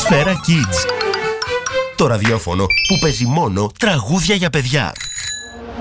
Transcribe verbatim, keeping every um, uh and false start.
Σφαίρα Kids. Το ραδιόφωνο που παίζει μόνο τραγούδια για παιδιά.